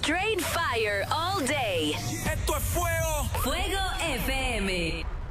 Straight fire all day. Esto es fuego. Fuego FM.